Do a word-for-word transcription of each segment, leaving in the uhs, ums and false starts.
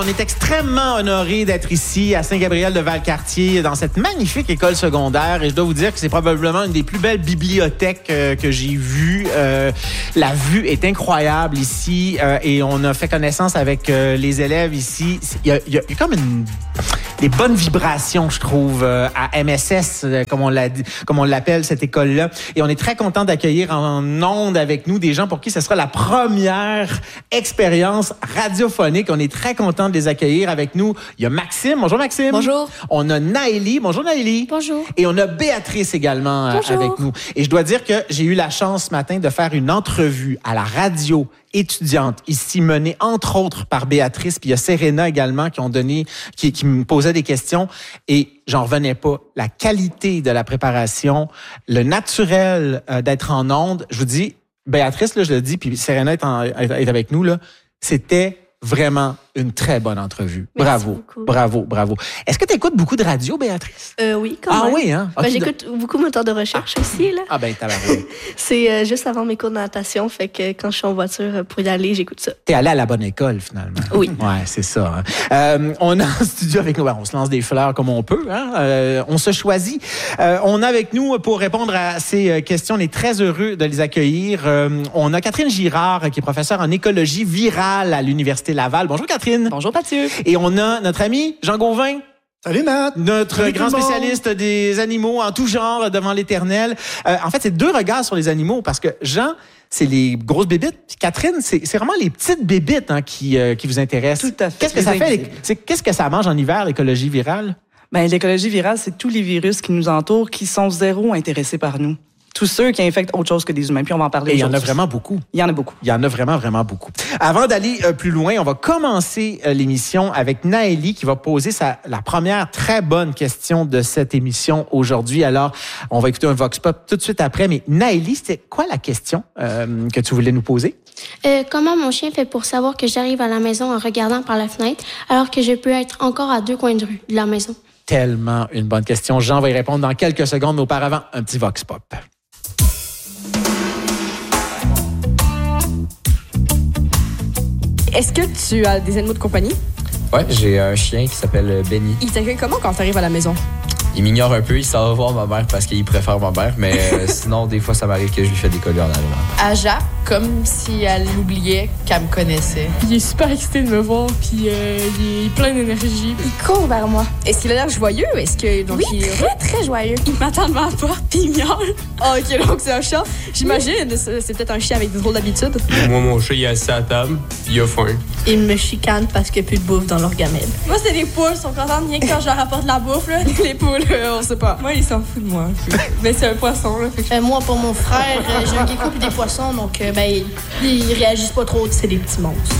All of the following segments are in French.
On est extrêmement honorés d'être ici à Saint-Gabriel-de-Valcartier dans cette magnifique école secondaire et je dois vous dire que c'est probablement une des plus belles bibliothèques euh, que j'ai vues. Euh, la vue est incroyable ici euh, et on a fait connaissance avec euh, les élèves ici. Il y a, il y a, il y a comme une, des bonnes vibrations, je trouve, euh, à M S S, euh, comme on l'a dit, comme on l'appelle cette école-là. Et on est très content d'accueillir en ondes avec nous des gens pour qui ce sera la première expérience radiophonique. On est très content de les accueillir avec nous. Il y a Maxime. Bonjour Maxime. Bonjour. On a Naëlie. Bonjour Naëlie. Bonjour. Et on a Béatrice également euh, avec nous. Et je dois dire que j'ai eu la chance ce matin de faire une entrevue à la radio étudiante ici menée entre autres par Béatrice, puis il y a Serena également qui ont donné, qui, qui me posaient des questions et j'en revenais pas. La qualité de la préparation, le naturel euh, d'être en onde. Je vous dis, Béatrice, là, je le dis, puis Serena est, en, est avec nous là. C'était vraiment une très bonne entrevue. Merci bravo, beaucoup. bravo, bravo. Est-ce que tu écoutes beaucoup de radio, Béatrice? Euh, oui, quand ah même. Ah oui, hein? Ben, Okay, j'écoute de... beaucoup moteur de recherche ah. aussi, là. Ah ben, t'as raison. C'est euh, juste avant mes cours de natation, fait que quand je suis en voiture pour y aller, j'écoute ça. T'es allé à la bonne école, finalement. Oui. Ouais, c'est ça. Hein. Euh, on a en studio avec nous, ben, on se lance des fleurs comme on peut, hein? Euh, on se choisit. Euh, on a avec nous, pour répondre à ces questions, on est très heureux de les accueillir. Euh, on a Catherine Girard, qui est professeure en écologie virale à l'Université Laval. Bonjour Catherine. Bonjour Mathieu. Et on a notre ami Jean Gauvin. Salut Matt. Notre Salut grand spécialiste des animaux en tout genre devant l'Éternel. Euh, en fait, c'est deux regards sur les animaux parce que Jean, c'est les grosses bébites. Puis Catherine, c'est, c'est vraiment les petites bébites hein, qui, euh, qui vous intéressent. Tout à fait. Qu'est-ce que ça fait? C'est, qu'est-ce que ça mange en hiver, l'écologie virale? Ben, l'écologie virale, c'est tous les virus qui nous entourent qui sont zéro intéressés par nous. Tous ceux qui infectent autre chose que des humains. Puis on va en parler. Et il y en a vraiment beaucoup. Il y en a beaucoup. Il y en a vraiment, vraiment beaucoup. Avant d'aller euh, plus loin, on va commencer euh, l'émission avec Naëlie qui va poser sa, la première très bonne question de cette émission aujourd'hui. Alors, on va écouter un Vox Pop tout de suite après. Mais Naëlie, c'était quoi la question euh, que tu voulais nous poser? Euh, comment mon chien fait pour savoir que j'arrive à la maison en regardant par la fenêtre alors que je peux être encore à deux coins de rue de la maison? Tellement une bonne question. Jean va y répondre dans quelques secondes, mais auparavant, un petit Vox Pop. Est-ce que tu as des animaux de compagnie? Ouais, j'ai un chien qui s'appelle Benny. Il t'accueille comment quand tu arrives à la maison? Il m'ignore un peu, il s'en va voir ma mère parce qu'il préfère ma mère, mais euh, sinon, des fois, ça m'arrive que je lui fais des collés en allemand. Aja, comme si elle oubliait qu'elle me connaissait. Il est super excité de me voir, puis euh, il est plein d'énergie. Il court vers moi. Est-ce qu'il a l'air joyeux? Est-ce que, donc, oui, il est très, très joyeux. Il m'attend devant la porte, puis il miaule. Oh, OK, donc c'est un chat. J'imagine, c'est, c'est peut-être un chien avec des drôles d'habitudes. Moi, mon chat, il est assis à la table, puis il a faim. Il me chicane parce qu'il n'y a plus de bouffe dans leur gamelle. Moi, c'est des poules, ils sont contents de rien que quand je leur apporte de la bouffe, là. Les poules, euh, on sait pas. Moi, il s'en fout de moi. Mais c'est un poisson, là. Fait que... euh, moi, pour mon frère, euh, j'ai un gecko et des poissons, donc euh, ben, ils, ils réagissent pas trop, c'est des petits monstres.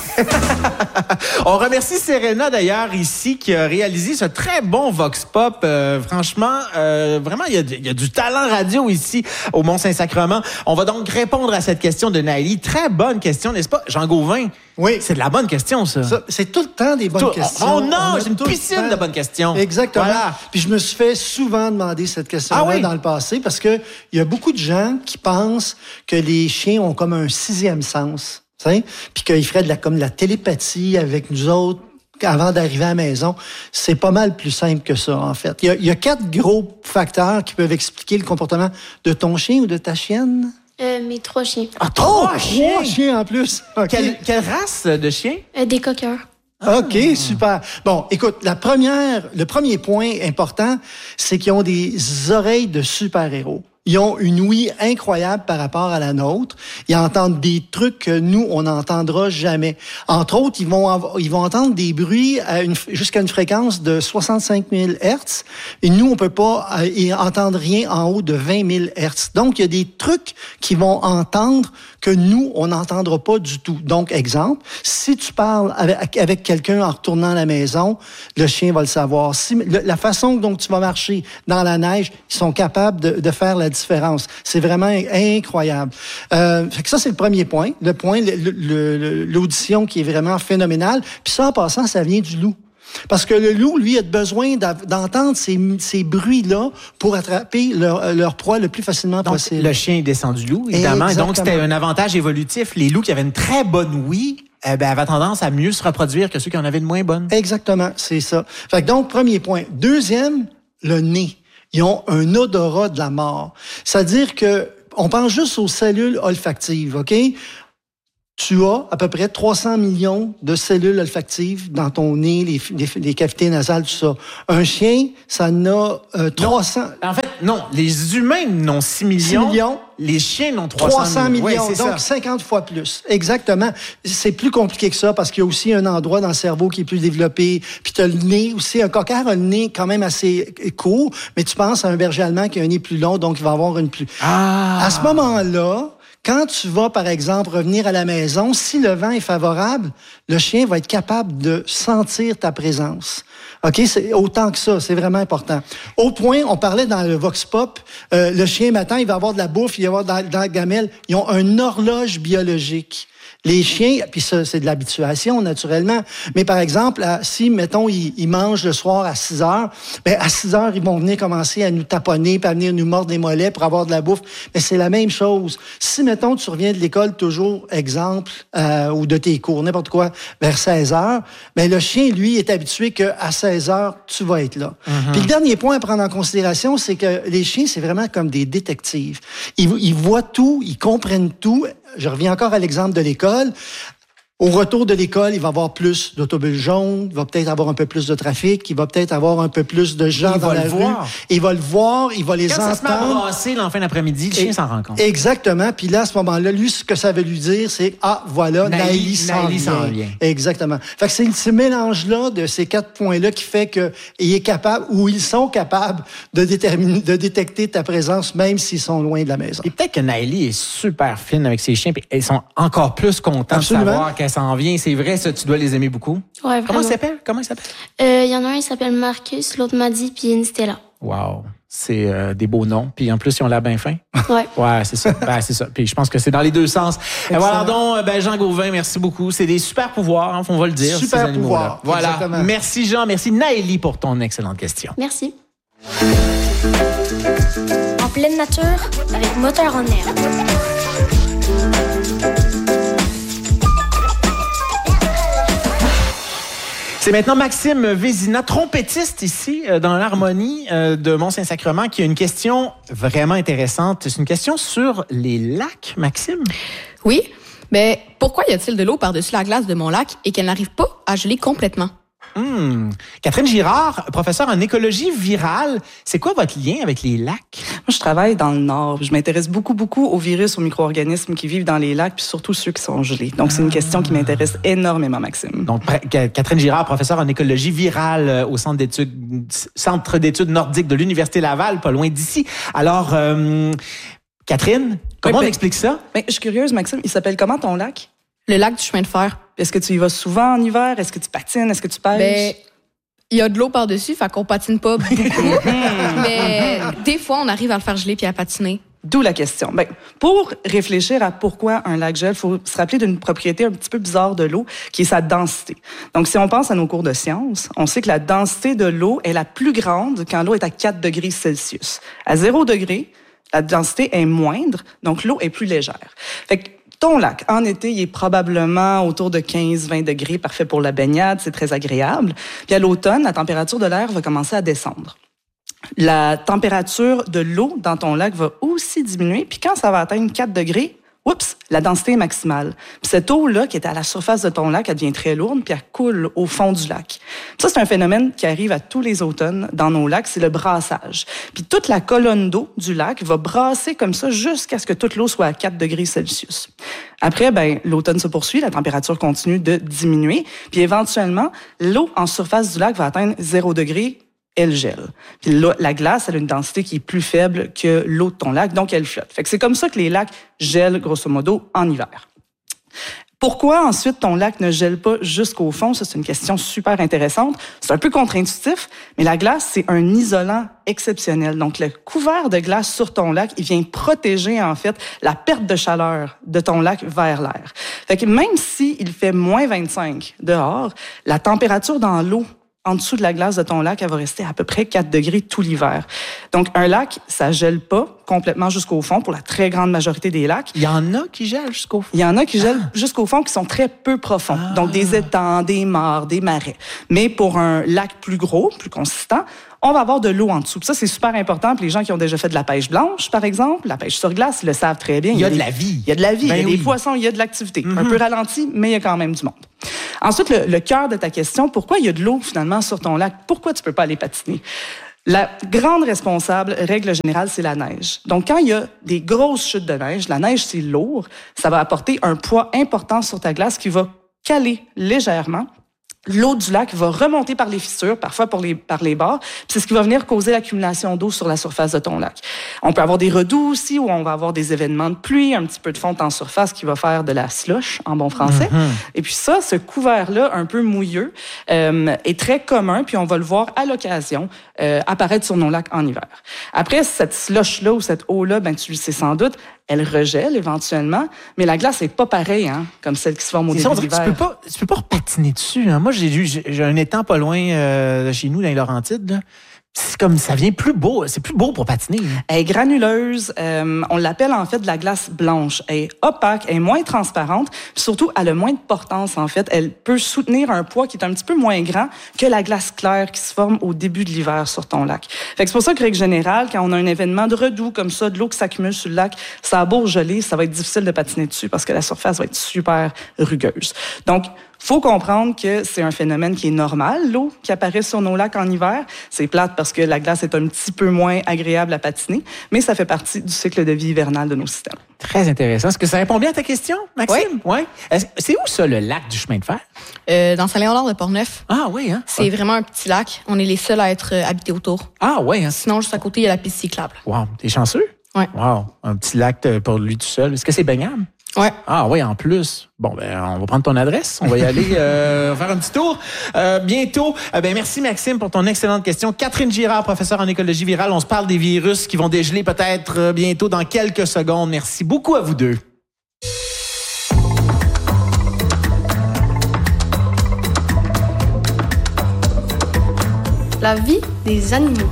On remercie Serena d'ailleurs ici qui a réalisé ce très bon Vox Pop. Euh, franchement, euh, vraiment, il y, a, il y a du talent radio ici au Mont-Saint-Sacrement. On va donc répondre à cette question de Naëlie. Très bonne question, n'est-ce pas, Jean Gauvin? Oui. C'est de la bonne question, ça. ça c'est tout le temps des bonnes tout, questions. On, on nage une piscine de bonnes questions. Exactement. Voilà. Puis je me suis fait souvent demander cette question-là ah oui? dans le passé parce que il y a beaucoup de gens qui pensent que les chiens ont comme un sixième sens. Puis qu'ils feraient de la, comme de la télépathie avec nous autres avant d'arriver à la maison. C'est pas mal plus simple que ça, en fait. Il y a, il y a quatre gros facteurs qui peuvent expliquer le comportement de ton chien ou de ta chienne. Euh, mes trois chiens. Ah, trois oh, chiens? Trois chiens en plus. Okay. Quelle, quelle race de chien? Euh, des coqueurs. Ah. OK, super. Bon, écoute, la première, le premier point important, c'est qu'ils ont des oreilles de super-héros. Ils ont une ouïe incroyable par rapport à la nôtre. Ils entendent des trucs que nous, on n'entendra jamais. Entre autres, ils vont, avoir, ils vont entendre des bruits à une, jusqu'à une fréquence de soixante-cinq mille hertz. Et nous, on peut pas euh, entendre rien en haut de vingt mille hertz. Donc, il y a des trucs qu'ils vont entendre que nous, on n'entendra pas du tout. Donc, exemple, si tu parles avec, avec quelqu'un en retournant à la maison, le chien va le savoir. Si, le, la façon dont tu vas marcher dans la neige, ils sont capables de, de faire la différence. C'est vraiment incroyable. Euh, fait que ça, c'est le premier point. Le point, le, le, l'audition qui est vraiment phénoménale. Puis ça, en passant, ça vient du loup. Parce que le loup, lui, a besoin d'entendre ces, ces bruits-là pour attraper leur, leur proie le plus facilement donc, possible. Le chien descend du loup, évidemment. Exactement. Donc, c'était un avantage évolutif. Les loups qui avaient une très bonne ouïe eh ben, avait tendance à mieux se reproduire que ceux qui en avaient de moins bonnes. Exactement, c'est ça. Fait que donc, premier point. Deuxième, le nez. Ils ont un odorat de la mort. C'est-à-dire que on pense juste aux cellules olfactives, OK? Tu as à peu près trois cents millions de cellules olfactives dans ton nez, les, les, les cavités nasales, tout ça. Un chien, ça en a euh, trois cents. Non. En fait, non. Les humains n'ont six millions. six millions. Les chiens n'ont trois cents millions. millions. Ouais, donc, ça. cinquante fois plus. Exactement. C'est plus compliqué que ça parce qu'il y a aussi un endroit dans le cerveau qui est plus développé. Puis tu as le nez aussi. Un coquard a le nez quand même assez court, mais tu penses à un berger allemand qui a un nez plus long, donc il va avoir une plus... Ah! À ce moment-là, quand tu vas, par exemple, revenir à la maison, si le vent est favorable, le chien va être capable de sentir ta présence. OK? C'est autant que ça. C'est vraiment important. Au point, on parlait dans le Vox Pop, euh, le chien, matin, il va avoir de la bouffe, il va avoir dans, dans la gamelle. Ils ont une horloge biologique. Les chiens, puis ça, c'est de l'habituation, naturellement. Mais par exemple, à, si, mettons, ils, ils mangent le soir à six heures, bien, à six heures, ils vont venir commencer à nous taponner, puis à venir nous mordre les mollets pour avoir de la bouffe. Mais c'est la même chose. Si, mettons, tu reviens de l'école toujours, exemple, euh, ou de tes cours, n'importe quoi, vers seize heures, bien, le chien, lui, est habitué qu'à seize heures, tu vas être là. Mm-hmm. Puis le dernier point à prendre en considération, c'est que les chiens, c'est vraiment comme des détectives. Ils, ils voient tout, ils comprennent tout. Je reviens encore à l'exemple de l'école. Au retour de l'école, il va y avoir plus d'autobus jaunes, il va peut-être avoir un peu plus de trafic, il va peut-être avoir un peu plus de gens il dans la rue. Voir. Il va le voir, il va les Quand entendre. ça se met à brasser l'en fin d'après-midi, le chien s'en rend compte. Exactement. Puis là, à ce moment-là, lui, ce que ça veut lui dire, c'est « Ah, voilà, Naëlie s'en vient. vient. » Exactement. Fait que c'est ce mélange-là de ces quatre points-là qui fait qu'il est capable, ou ils sont capables de déterminer, de détecter ta présence, même s'ils sont loin de la maison. Et peut-être que Naëlie est super fine avec ses chiens, puis ils sont encore plus contents Absolument. de savoir qu'elle s'en vient. C'est vrai, ça, tu dois les aimer beaucoup. Ouais, Comment il s'appelle? Comment il s'appelle? Il euh, y en a un, il s'appelle Marcus, l'autre Maddy, puis une Stella. Wow. C'est euh, des beaux noms. Puis en plus, ils ont l'air bien fins. Ouais. Ouais, c'est ça. Ben, c'est ça. Puis je pense que c'est dans les deux sens. Et voilà donc, ben, Jean Gauvin, merci beaucoup. C'est des super pouvoirs, hein, on va le dire. Super pouvoirs. Voilà. Exactement. Merci Jean. Merci Naëlie pour ton excellente question. Merci. En pleine nature, avec moteur en herbe. C'est maintenant Maxime Vézina, trompettiste ici euh, dans l'harmonie euh, de Mont-Saint-Sacrement, qui a une question vraiment intéressante. C'est une question sur les lacs, Maxime. Oui, mais pourquoi y a-t-il de l'eau par-dessus la glace de mon lac et qu'elle n'arrive pas à geler complètement? Hum. Catherine Girard, professeure en écologie virale, c'est quoi votre lien avec les lacs? Moi, je travaille dans le Nord. Je m'intéresse beaucoup, beaucoup aux virus, aux micro-organismes qui vivent dans les lacs, puis surtout ceux qui sont gelés. Donc, c'est une question qui m'intéresse énormément, Maxime. Donc, Catherine Girard, professeure en écologie virale au Centre d'études, Centre d'études nordiques de l'Université Laval, pas loin d'ici. Alors, euh, Catherine, comment oui, ben, on explique ça? Ben, je suis curieuse, Maxime. Il s'appelle comment ton lac? Le lac du chemin de fer. Est-ce que tu y vas souvent en hiver? Est-ce que tu patines? Est-ce que tu pêches? Ben, il y a de l'eau par-dessus, fait qu'on patine pas beaucoup. Mais des fois, on arrive à le faire geler puis à patiner. D'où la question. Ben, pour réfléchir à pourquoi un lac gèle, il faut se rappeler d'une propriété un petit peu bizarre de l'eau, qui est sa densité. Donc, si on pense à nos cours de sciences, on sait que la densité de l'eau est la plus grande quand l'eau est à quatre degrés Celsius. À zéro degré, la densité est moindre, donc l'eau est plus légère. Fait que ton lac, en été, il est probablement autour de quinze à vingt degrés, parfait pour la baignade, c'est très agréable. Puis à l'automne, la température de l'air va commencer à descendre. La température de l'eau dans ton lac va aussi diminuer, puis quand ça va atteindre quatre degrés, oups, la densité est maximale. Puis cette eau-là, qui est à la surface de ton lac, elle devient très lourde, puis elle coule au fond du lac. Ça, c'est un phénomène qui arrive à tous les automnes dans nos lacs, c'est le brassage. Puis toute la colonne d'eau du lac va brasser comme ça jusqu'à ce que toute l'eau soit à quatre degrés Celsius. Après, ben, l'automne se poursuit, la température continue de diminuer, puis éventuellement, l'eau en surface du lac va atteindre zéro degré, elle gèle. Puis là, la glace, elle a une densité qui est plus faible que l'eau de ton lac, donc elle flotte. Fait que c'est comme ça que les lacs gèlent, grosso modo, en hiver. Pourquoi ensuite ton lac ne gèle pas jusqu'au fond? Ça, c'est une question super intéressante. C'est un peu contre-intuitif, mais la glace, c'est un isolant exceptionnel. Donc, le couvert de glace sur ton lac, il vient protéger, en fait, la perte de chaleur de ton lac vers l'air. Fait que même s'il fait moins vingt-cinq dehors, la température dans l'eau en dessous de la glace de ton lac, elle va rester à peu près quatre degrés tout l'hiver. Donc, un lac, ça gèle pas complètement jusqu'au fond pour la très grande majorité des lacs. Il y en a qui gèlent jusqu'au fond? Il y en a qui gèlent ah. jusqu'au fond, qui sont très peu profonds. Ah. Donc, des étangs, des mares, des marais. Mais pour un lac plus gros, plus consistant, on va avoir de l'eau en dessous. Puis ça, c'est super important pour les gens qui ont déjà fait de la pêche blanche, par exemple. La pêche sur glace, ils le savent très bien. Il y a, il y a de des... la vie. Il y a de la vie, ben il y a oui. des poissons, il y a de l'activité. Mm-hmm. Un peu ralenti, mais il y a quand même du monde. Ensuite, le, le cœur de ta question, pourquoi il y a de l'eau, finalement, sur ton lac? Pourquoi tu peux pas aller patiner? La grande responsable, règle générale, c'est la neige. Donc, quand il y a des grosses chutes de neige, la neige, c'est lourd, ça va apporter un poids important sur ta glace qui va caler légèrement. L'eau du lac va remonter par les fissures, parfois par les, par les bords, puis c'est ce qui va venir causer l'accumulation d'eau sur la surface de ton lac. On peut avoir des redoux aussi, où on va avoir des événements de pluie, un petit peu de fonte en surface qui va faire de la slush, en bon français. Mm-hmm. Et puis ça, ce couvert-là, un peu mouilleux, euh, est très commun, puis on va le voir à l'occasion euh, apparaître sur nos lacs en hiver. Après, cette slush-là ou cette eau-là, ben tu le sais sans doute, elle regèle éventuellement, mais la glace n'est pas pareille, hein, comme celle qui se forme au début de l'hiver. Tu peux pas, tu peux pas repatiner dessus. Hein. Moi, j'ai vu, j'ai un étang pas loin euh, de chez nous, dans les Laurentides. Là. C'est comme, ça vient plus beau. C'est plus beau pour patiner. Hein. Elle est granuleuse. Euh, on l'appelle en fait de la glace blanche. Elle est opaque, elle est moins transparente. Puis surtout, elle a moins de portance en fait. Elle peut soutenir un poids qui est un petit peu moins grand que la glace claire qui se forme au début de l'hiver sur ton lac. Fait que c'est pour ça que, règle générale, quand on a un événement de redoux comme ça, de l'eau qui s'accumule sur le lac, ça a beau geler, ça va être difficile de patiner dessus parce que la surface va être super rugueuse. Donc, faut comprendre que c'est un phénomène qui est normal, l'eau qui apparaît sur nos lacs en hiver. C'est plate parce que la glace est un petit peu moins agréable à patiner, mais ça fait partie du cycle de vie hivernal de nos systèmes. Très intéressant. Est-ce que ça répond bien à ta question, Maxime? Oui. Ouais. C'est où ça, le lac du chemin de fer? Euh, dans Saint-Léonard de Portneuf. Ah oui, hein? C'est okay. Vraiment un petit lac. On est les seuls à être habités autour. Ah oui, hein? Sinon, juste à côté, il y a la piste cyclable. Wow, t'es chanceux? Oui. Wow, un petit lac pour lui tout seul. Est-ce que c'est baignable? Ouais. Ah oui, en plus. Bon, ben, on va prendre ton adresse. On va y aller euh, faire un petit tour euh, bientôt. Euh, ben, merci, Maxime, pour ton excellente question. Catherine Girard, professeure en écologie virale. On se parle des virus qui vont dégeler peut-être euh, bientôt dans quelques secondes. Merci beaucoup à vous deux. La vie des animaux.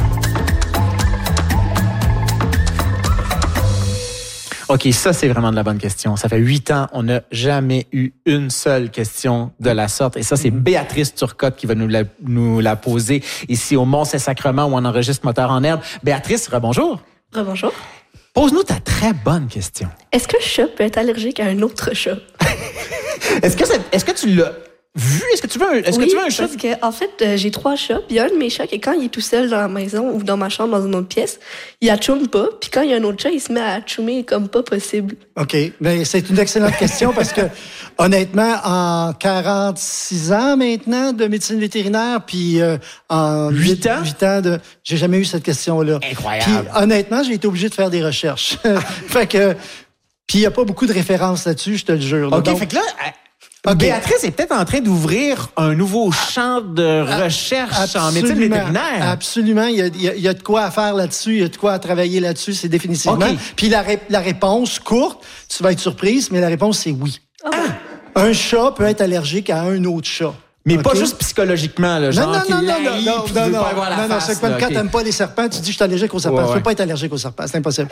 OK, ça, c'est vraiment de la bonne question. Ça fait huit ans, on n'a jamais eu une seule question de la sorte. Et ça, c'est Béatrice Turcotte qui va nous la, nous la poser ici au Mont-Saint-Sacrement où on enregistre Moteur en herbe. Béatrice, rebonjour. Rebonjour. Pose-nous ta très bonne question. Est-ce qu'un chat peut être allergique à un autre chat? Est-ce que, est-ce que tu l'as vu? Est-ce que tu veux un, est-ce oui, que tu veux un chat? parce que, en fait, euh, j'ai trois chats. Puis un de mes chats, quand il est tout seul dans la maison ou dans ma chambre, dans une autre pièce, il atchoume pas. Puis quand il y a un autre chat, il se met à atchoumer comme pas possible. OK. Bien, c'est une excellente question parce que, honnêtement, en quarante-six ans maintenant de médecine vétérinaire, puis euh, en huit ans, huit ans de... J'ai jamais eu cette question-là. Incroyable. Puis, honnêtement, j'ai été obligé de faire des recherches. Fait que... Puis, il n'y a pas beaucoup de références là-dessus, je te le jure. Là. OK, Donc, fait que là... Okay. Béatrice est peut-être en train d'ouvrir un nouveau champ de recherche absolument, en médecine vétérinaire. Absolument. Il y, a, il, y a, il y a de quoi à faire là-dessus. Il y a de quoi à travailler là-dessus, c'est définitivement. Okay. Puis la, la réponse courte, tu vas être surprise, mais la réponse, c'est oui. Oh. Ah. Un chat peut être allergique à un autre chat. Mais okay. pas juste psychologiquement, là, genre non, non, qu'il non, non, l'aille, non, puis non, tu veux non, pas avoir la non, face. Non, c'est quand okay. t'aimes pas les serpents, tu dis je suis allergique aux serpents. Ouais, tu ouais. peux pas être allergique aux serpents, c'est impossible.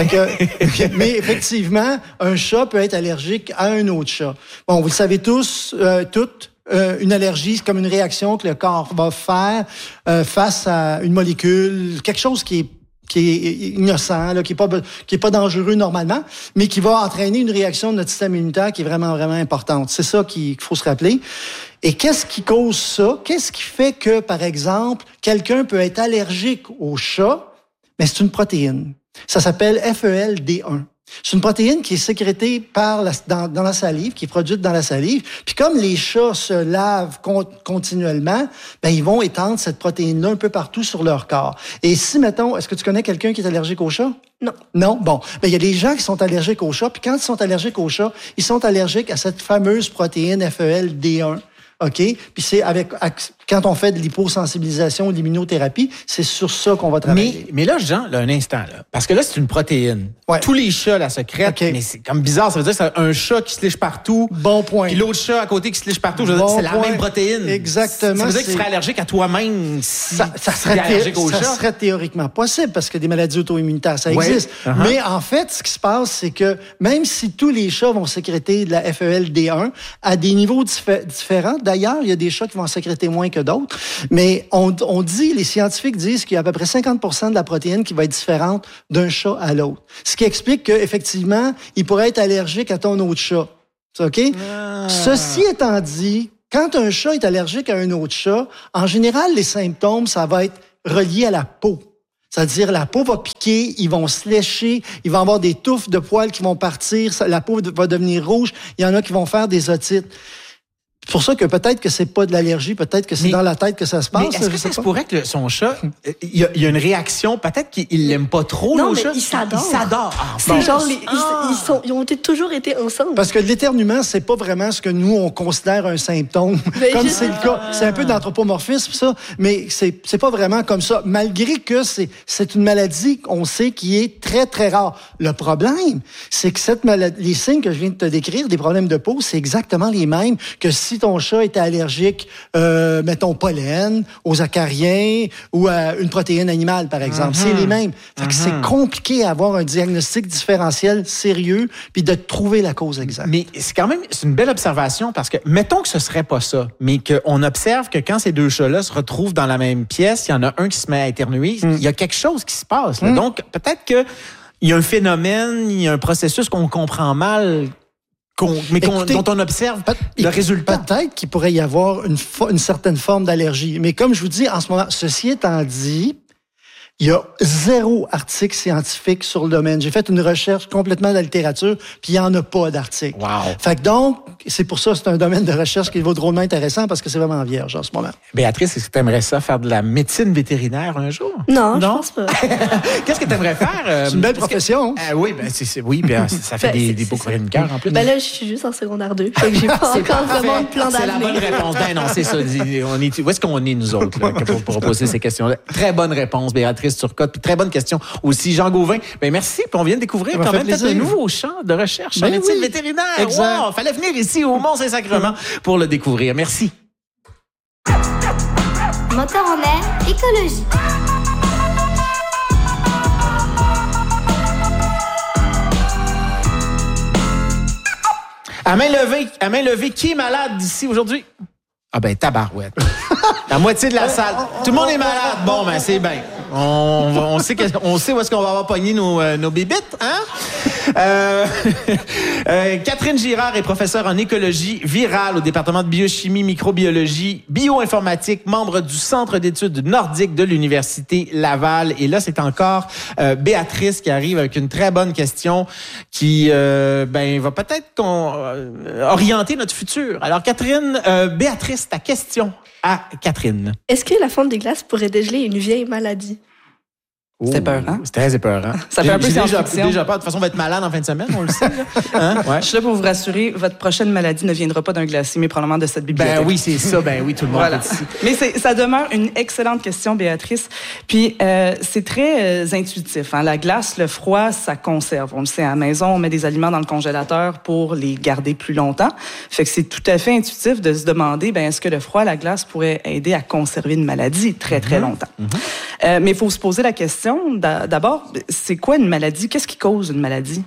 que, mais effectivement, un chat peut être allergique à un autre chat. Bon, vous le savez tous, euh, toutes, euh, une allergie, c'est comme une réaction que le corps va faire euh, face à une molécule, quelque chose qui est qui est innocent, là, qui est pas qui est pas dangereux normalement, mais qui va entraîner une réaction de notre système immunitaire qui est vraiment vraiment importante. C'est ça qu'il faut se rappeler. Et qu'est-ce qui cause ça? Qu'est-ce qui fait que, par exemple, quelqu'un peut être allergique au chat? Mais c'est une protéine. Ça s'appelle F E L D un. C'est une protéine qui est sécrétée par la, dans, dans la salive, qui est produite dans la salive. Puis comme les chats se lavent con, continuellement, ben ils vont étendre cette protéine-là un peu partout sur leur corps. Et si, mettons, est-ce que tu connais quelqu'un qui est allergique au chat? Non. Non? Bon. Ben il y a des gens qui sont allergiques au chat. Puis quand ils sont allergiques au chat, ils sont allergiques à cette fameuse protéine F E L D un. OK? Puis c'est avec quand on fait de l'hyposensibilisation, de l'immunothérapie, c'est sur ça qu'on va travailler. Mais, mais là, Jean, là, un instant, là, parce que là, c'est une protéine. Ouais. Tous les chats la sécrètent, okay. mais c'est comme bizarre. Ça veut dire que c'est un chat qui se liche partout. Bon point. Puis l'autre chat à côté qui se liche partout. Je veux bon dire, c'est point. la même protéine. Exactement. Ça veut dire que tu serais allergique à toi-même si ça, ça serait tu es allergique thé- au ça chat. serait théoriquement possible parce que des maladies auto-immunitaires, ça ouais. existe. Uh-huh. Mais en fait, ce qui se passe, c'est que même si tous les chats vont sécréter de la F E L D un à des niveaux dif- différents, d'ailleurs, il y a des chats qui vont en sécréter moins que d'autres, mais on, on dit, les scientifiques disent qu'il y a à peu près cinquante pour cent de la protéine qui va être différente d'un chat à l'autre. Ce qui explique qu'effectivement, il pourrait être allergique à ton autre chat. OK? Ah. Ceci étant dit, quand un chat est allergique à un autre chat, en général, les symptômes, ça va être relié à la peau. C'est-à-dire, la peau va piquer, ils vont se lécher, il va y avoir des touffes de poils qui vont partir, la peau va devenir rouge, il y en a qui vont faire des otites. C'est pour ça que peut-être que c'est pas de l'allergie, peut-être que c'est mais, dans la tête que ça se passe. Mais est-ce que ça se pourrait que le, son chat, il y, a, il y a une réaction, peut-être qu'il l'aime pas trop, non, le mais chat? il s'adore. Il s'adore. Ah, c'est bon. genre, les, ah. ils, ils, sont, ils ont été, toujours été ensemble. Parce que l'éternuement, c'est pas vraiment ce que nous, on considère un symptôme. Mais comme c'est le cas. C'est un peu d'anthropomorphisme, ça, mais c'est, c'est pas vraiment comme ça. Malgré que c'est, c'est une maladie, on sait, qui est très, très rare. Le problème, c'est que cette maladie, les signes que je viens de te décrire, des problèmes de peau, c'est exactement les mêmes que si ton chat était allergique, euh, mettons, pollen, aux acariens ou à une protéine animale, par exemple. Mm-hmm. C'est les mêmes. Fait que mm-hmm. c'est compliqué à avoir un diagnostic différentiel sérieux puis de trouver la cause exacte. Mais c'est quand même, c'est une belle observation parce que, mettons que ce serait pas ça, mais qu'on observe que quand ces deux chats-là se retrouvent dans la même pièce, il y en a un qui se met à éternuer, mm. il y a quelque chose qui se passe. Là. Mm. Donc, peut-être que il y a un phénomène, il y a un processus qu'on comprend mal, Qu'on, mais qu'on, Écoutez, dont on observe le résultat. Peut-être qu'il pourrait y avoir une, une certaine forme d'allergie. Mais comme je vous dis, en ce moment, ceci étant dit, il y a zéro article scientifique sur le domaine. J'ai fait une recherche complètement de la littérature, puis il n'y en a pas d'article. Wow. Fait que donc, c'est pour ça que c'est un domaine de recherche qui vaut drôlement intéressant parce que c'est vraiment vierge en ce moment. Béatrice, est-ce que tu aimerais ça faire de la médecine vétérinaire un jour? Non, non? je pense pas. Qu'est-ce que tu aimerais faire? Euh, c'est une belle profession. Que, euh, oui, ben, c'est, c'est, oui ben, ça fait ben, des, des beaux chroniqueurs en plus. Ben là, je suis juste en secondaire deux. Fait que j'ai pas encore vraiment de plan d'avenir. C'est la bonne réponse. Ben non, c'est ça. On est, où est-ce qu'on est, nous autres, là, pour, pour poser ces questions-là? Très bonne réponse, Béatrice Turcotte. Puis très bonne question aussi, Jean Gauvin. Ben merci. Puis on vient de découvrir quand même peut-être un nouveau champ de recherche ben en médecine oui. vétérinaire. Exact. Wow! Fallait venir ici au Mont-Saint-Sacrement pour le découvrir. Merci. Moteur en air, écologie. À main levée, à main levée, qui est malade d'ici aujourd'hui? Ah ben, tabarouette. La moitié de la salle. Tout le monde est malade. Bon, ben, c'est bien. On, on, sait que, on sait où est-ce qu'on va avoir pogné nos, euh, nos bébites, hein? Euh, euh, Catherine Girard est professeure en écologie virale au département de biochimie, microbiologie, bioinformatique, membre du Centre d'études nordiques de l'Université Laval. Et là, c'est encore euh, Béatrice qui arrive avec une très bonne question qui euh, ben, va peut-être qu'on, euh, orienter notre futur. Alors, Catherine, euh, Béatrice, ta question à Catherine. Est-ce que la fonte des glaces pourrait dégeler une vieille maladie? C'est épeurant. C'est très épeurant. Ça fait un peu j'ai déjà, science-fiction. déjà peur. De toute façon, on va être malade en fin de semaine, on le sait. Là. Hein? Ouais. Je suis là pour vous rassurer, votre prochaine maladie ne viendra pas d'un glacier, mais probablement de cette bibliothèque. Ben oui, c'est ça. Ben oui, tout le monde voilà. est ici. Mais c'est, ça demeure une excellente question, Béatrice. Puis, euh, c'est très euh, intuitif. Hein? La glace, le froid, ça conserve. On le sait, à la maison, on met des aliments dans le congélateur pour les garder plus longtemps. Fait que c'est tout à fait intuitif de se demander, ben, est-ce que le froid, la glace pourrait aider à conserver une maladie très, très longtemps? Mm-hmm. Euh, mais il faut se poser la question, d'abord, c'est quoi une maladie? Qu'est-ce qui cause une maladie?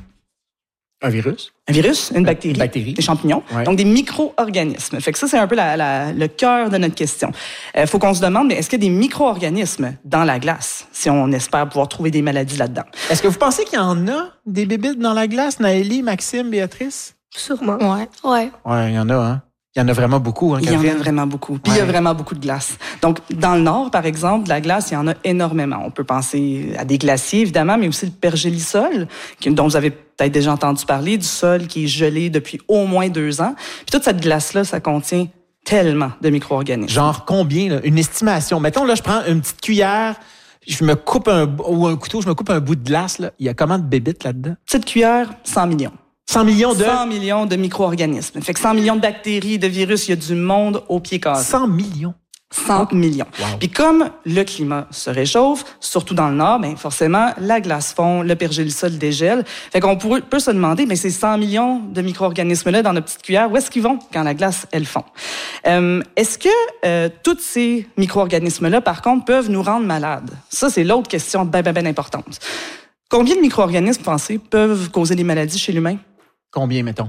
Un virus. Un virus, une bactérie, une bactérie. des champignons, ouais. Donc des micro-organismes. Fait que ça, c'est un peu la, la, le cœur de notre question. Il euh, faut qu'on se demande, mais est-ce qu'il y a des micro-organismes dans la glace, si on espère pouvoir trouver des maladies là-dedans? Est-ce que vous pensez qu'il y en a des bébites dans la glace, Naëlie, Maxime, Béatrice? Sûrement. Ouais. Ouais. Ouais, il y en a, hein? Il y en a vraiment beaucoup, hein, Il y en a vraiment beaucoup. Puis ouais. Il y a vraiment beaucoup de glace. Donc, dans le nord, par exemple, de la glace, il y en a énormément. On peut penser à des glaciers, évidemment, mais aussi le pergélisol, dont vous avez peut-être déjà entendu parler, du sol qui est gelé depuis au moins deux ans. Puis toute cette glace-là, ça contient tellement de micro-organismes. Genre combien, là? Une estimation. Mettons, là, je prends une petite cuillère, je me coupe un, ou un couteau, je me coupe un bout de glace, là. Il y a combien de bébites là-dedans? Petite cuillère, cent millions. cent millions de... cent millions de micro-organismes. Fait que cent millions de bactéries, de virus, il y a du monde au pied cassé. cent millions? cent millions. Wow. Puis comme le climat se réchauffe, surtout dans le nord, ben forcément, la glace fond, le pergélisol dégèle. Fait qu'on pourrait, peut se demander, mais ces cent millions de micro-organismes-là dans notre petite cuillère, où est-ce qu'ils vont quand la glace, elle fond? Euh, est-ce que euh, tous ces micro-organismes-là, par contre, peuvent nous rendre malades? Ça, c'est l'autre question bien, bien, bien importante. Combien de micro-organismes, pensez, peuvent causer des maladies chez l'humain? Combien, mettons?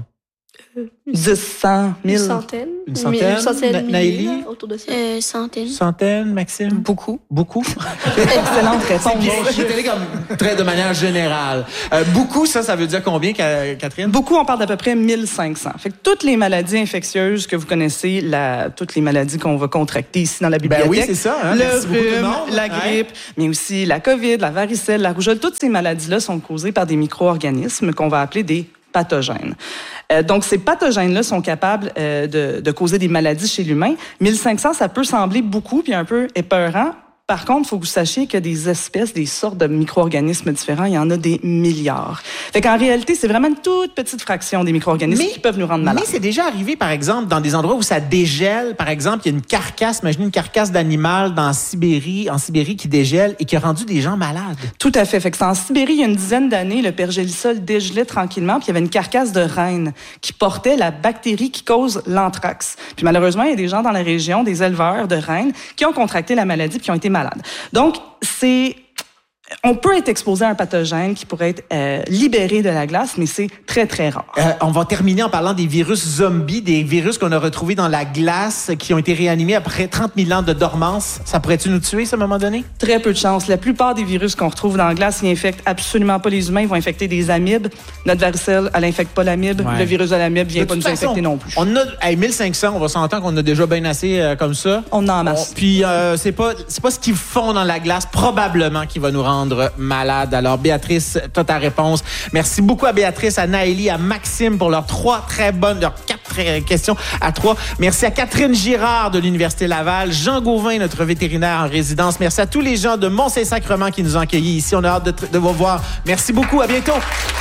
dix, cent, mille. Une centaine. Une centaine. Une centaine, Na- mille, Naïli? là, autour de ça. Euh, centaine. Centaine, Maxime? Beaucoup. Beaucoup? Excellente C'est réponse. bien. J'étais allé comme très de manière générale. Euh, beaucoup, ça, ça veut dire combien, Ca- Catherine? Beaucoup, on parle d'à peu près mille cinq cents. Fait que toutes les maladies infectieuses que vous connaissez, la, toutes les maladies qu'on va contracter ici dans la bibliothèque. Ben oui, c'est ça. Hein? Le Merci beaucoup, tout le rhume, monde. la Ouais. grippe, mais aussi la COVID, la varicelle, la rougeole. Toutes ces maladies-là sont causées par des micro-organismes qu'on va appeler des pathogènes. Euh, donc, ces pathogènes-là sont capables euh, de, de causer des maladies chez l'humain. mille cinq cents, ça peut sembler beaucoup puis un peu épeurant. Par contre, il faut que vous sachiez que des espèces, des sortes de micro-organismes différents, il y en a des milliards. Fait qu'en réalité, c'est vraiment une toute petite fraction des micro-organismes Mais- qui peuvent nous rendre malades. Mais c'est déjà arrivé, par exemple, dans des endroits où ça dégèle. Par exemple, il y a une carcasse, imaginez une carcasse d'animal dans Sibérie, en Sibérie qui dégèle et qui a rendu des gens malades. Tout à fait. Fait que c'est en Sibérie, il y a une dizaine d'années, le pergélisol dégelait tranquillement, puis il y avait une carcasse de reine qui portait la bactérie qui cause l'anthrax. Puis malheureusement, il y a des gens dans la région, des éleveurs de reines, qui ont contracté la maladie puis qui ont été malades. Donc, c'est... On peut être exposé à un pathogène qui pourrait être euh, libéré de la glace, mais c'est très, très rare. Euh, on va terminer en parlant des virus zombies, des virus qu'on a retrouvés dans la glace, qui ont été réanimés après trente mille ans de dormance. Ça pourrait-tu nous tuer, ça, à un moment donné? Très peu de chance. La plupart des virus qu'on retrouve dans la glace, ils infectent absolument pas les humains. Ils vont infecter des amibes. Notre varicelle, elle infecte pas l'amibe. Ouais. Le virus de l'amibe vient De pas toute nous façon, infecter non plus. On a hey, mille cinq cents, on va s'entendre qu'on a déjà bien assez euh, comme ça. On en masse. On- puis euh, c'est pas c'est pas ce qu'ils font dans la glace probablement qui va nous rendre malades. Alors Béatrice, toi ta réponse. Merci beaucoup à Béatrice, à Naëlie, à Maxime pour leurs trois très bonnes, leurs quatre très- questions à trois. Merci à Catherine Girard de l'Université Laval, Jean Gauvin, notre vétérinaire en résidence. Merci à tous les gens de Mont-Saint-Sacrement qui nous ont accueillis ici. On a hâte de, de vous voir. Merci beaucoup. À bientôt.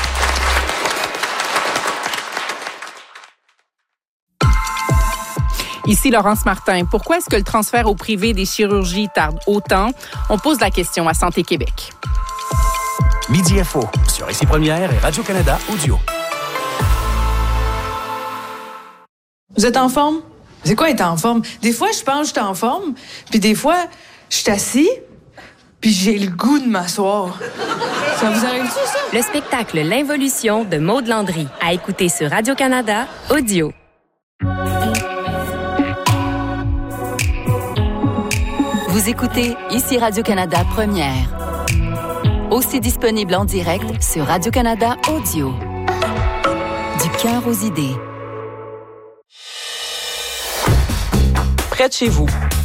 Ici Laurence Martin. Pourquoi est-ce que le transfert au privé des chirurgies tarde autant? On pose la question à Santé Québec. Midi Info sur Ici Première et Radio-Canada Audio. Vous êtes en forme? C'est quoi être en forme? Des fois, je pense que je suis en forme, puis des fois, je suis assis, puis j'ai le goût de m'asseoir. Ça vous arrive-tu, ça? Le spectacle L'Involution de Maude Landry, à écouter sur Radio-Canada Audio. Vous écoutez Ici Radio-Canada Première. Aussi disponible en direct sur Radio-Canada Audio. Du cœur aux idées. Près de chez vous,